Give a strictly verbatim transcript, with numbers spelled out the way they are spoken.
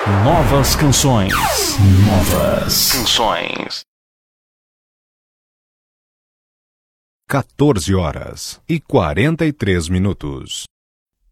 Novas canções. Novas canções. quatorze horas e quarenta e três minutos.